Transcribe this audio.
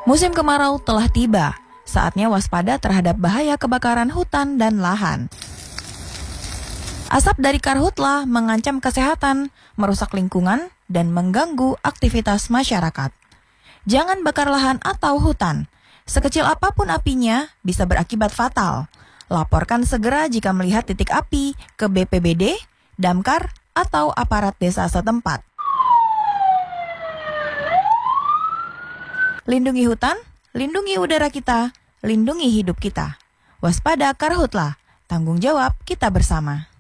Musim kemarau telah tiba, saatnya waspada terhadap bahaya kebakaran hutan dan lahan. Asap dari karhutla mengancam kesehatan, merusak lingkungan, dan mengganggu aktivitas masyarakat. Jangan bakar lahan atau hutan. Sekecil apapun apinya bisa berakibat fatal. Laporkan segera jika melihat titik api ke BPBD, Damkar, atau aparat desa setempat. Lindungi hutan, lindungi udara kita, lindungi hidup kita. Waspada karhutla, tanggung jawab kita bersama.